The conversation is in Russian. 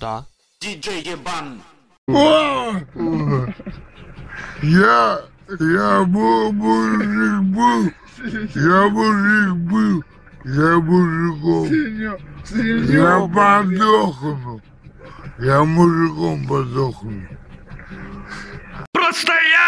Да. Диджей ебан. Я мужик был, я мужиком. Я подохну. Я мужиком подохну. Просто